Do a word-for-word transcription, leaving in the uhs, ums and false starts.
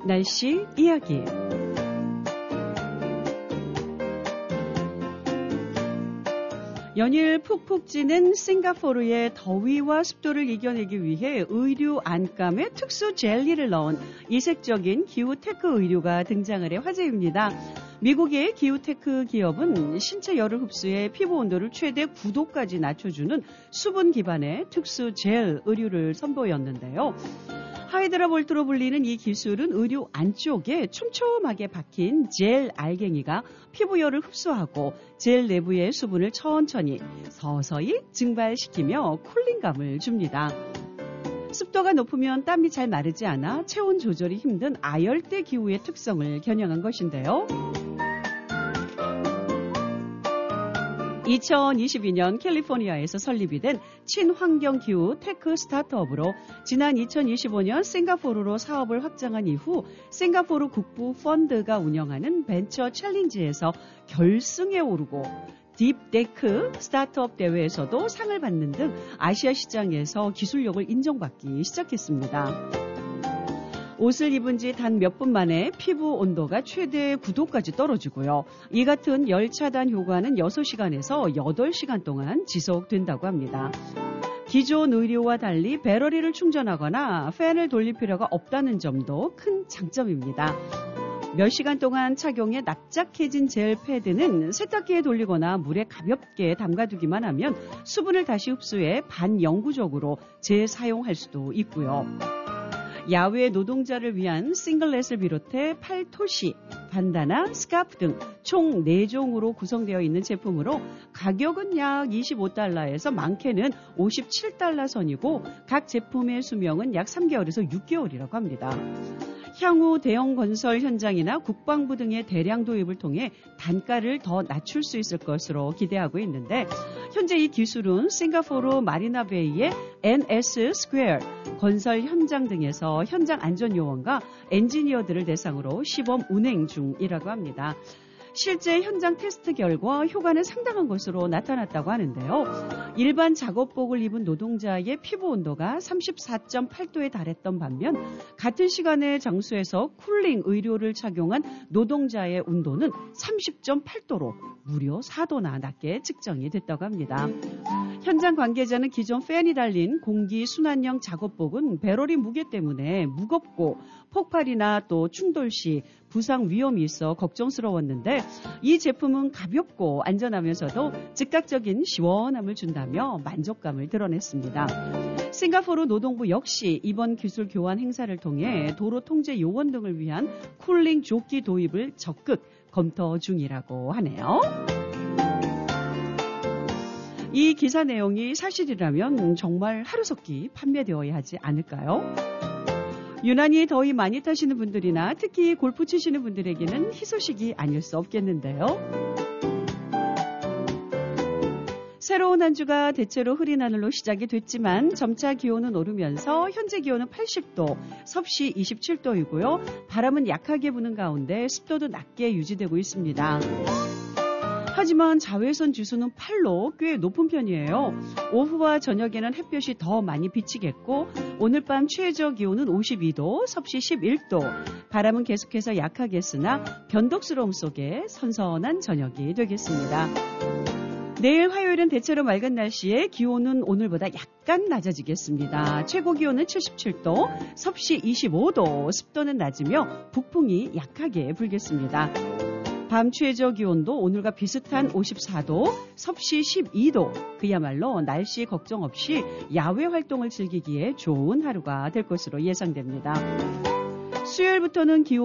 날씨 이야기. 연일 푹푹 찌는 싱가포르의 더위와 습도를 이겨내기 위해 의류 안감에 특수 젤리를 넣은 이색적인 기후 테크 의류가 등장을 해 화제입니다. 미국의 기후테크 기업은 신체 열을 흡수해 피부 온도를 최대 구 도까지 낮춰주는 수분 기반의 특수 젤 의류를 선보였는데요. 하이드라 볼트로 불리는 이 기술은 의류 안쪽에 촘촘하게 박힌 젤 알갱이가 피부 열을 흡수하고 젤 내부의 수분을 천천히 서서히 증발시키며 쿨링감을 줍니다. 습도가 높으면 땀이 잘 마르지 않아 체온 조절이 힘든 아열대 기후의 특성을 겨냥한 것인데요. 이천이십이 년 캘리포니아에서 설립이 된 친환경 기후 테크 스타트업으로 지난 이천이십오 년 싱가포르로 사업을 확장한 이후 싱가포르 국부 펀드가 운영하는 벤처 챌린지에서 결승에 오르고 딥데크 스타트업 대회에서도 상을 받는 등 아시아 시장에서 기술력을 인정받기 시작했습니다. 옷을 입은 지 단 몇 분 만에 피부 온도가 최대 구 도까지 떨어지고요. 이 같은 열 차단 효과는 여섯 시간에서 여덟 시간 동안 지속된다고 합니다. 기존 의류와 달리 배터리를 충전하거나 팬을 돌릴 필요가 없다는 점도 큰 장점입니다. 몇 시간 동안 착용해 납작해진 젤 패드는 세탁기에 돌리거나 물에 가볍게 담가두기만 하면 수분을 다시 흡수해 반영구적으로 재사용할 수도 있고요. 야외 노동자를 위한 싱글렛을 비롯해 팔토시, 반다나, 스카프 등 총 네 종으로 구성되어 있는 제품으로 가격은 약 이십오 달러에서 많게는 오십칠 달러 선이고 각 제품의 수명은 약 삼 개월에서 육 개월이라고 합니다. 향후 대형 건설 현장이나 국방부 등의 대량 도입을 통해 단가를 더 낮출 수 있을 것으로 기대하고 있는데 현재 이 기술은 싱가포르 마리나베이의 엔에스 스퀘어 건설 현장 등에서 현장 안전 요원과 엔지니어들을 대상으로 시범 운행 중이라고 합니다. 실제 현장 테스트 결과 효과는 상당한 것으로 나타났다고 하는데요. 일반 작업복을 입은 노동자의 피부 온도가 삼십사 점 팔 도에 달했던 반면 같은 시간의 장소에서 쿨링 의료를 착용한 노동자의 온도는 삼십 점 팔 도로 무려 사 도나 낮게 측정이 됐다고 합니다. 현장 관계자는 기존 팬이 달린 공기 순환형 작업복은 배터리 무게 때문에 무겁고 폭발이나 또 충돌 시 부상 위험이 있어 걱정스러웠는데 이 제품은 가볍고 안전하면서도 즉각적인 시원함을 준다며 만족감을 드러냈습니다. 싱가포르 노동부 역시 이번 기술 교환 행사를 통해 도로 통제 요원 등을 위한 쿨링 조끼 도입을 적극 검토 중이라고 하네요. 이 기사 내용이 사실이라면 정말 하루속히 판매되어야 하지 않을까요? 유난히 더위 많이 타시는 분들이나 특히 골프 치시는 분들에게는 희소식이 아닐 수 없겠는데요. 새로운 한 주가 대체로 흐린 하늘로 시작이 됐지만 점차 기온은 오르면서 현재 기온은 팔십 도, 섭씨 이십칠 도이고요. 바람은 약하게 부는 가운데 습도도 낮게 유지되고 있습니다. 하지만 자외선 지수는 팔로 꽤 높은 편이에요. 오후와 저녁에는 햇볕이 더 많이 비치겠고 오늘 밤 최저 기온은 오십이 도, 섭씨 십일 도, 바람은 계속해서 약하겠으나 변덕스러움 속에 선선한 저녁이 되겠습니다. 내일 화요일은 대체로 맑은 날씨에 기온은 오늘보다 약간 낮아지겠습니다. 최고 기온은 칠십칠 도, 섭씨 이십오 도, 습도는 낮으며 북풍이 약하게 불겠습니다. 밤 최저 기온도 오늘과 비슷한 오십사 도, 섭씨 십이 도, 그야말로 날씨 걱정 없이 야외 활동을 즐기기에 좋은 하루가 될 것으로 예상됩니다. 수요일부터는 기온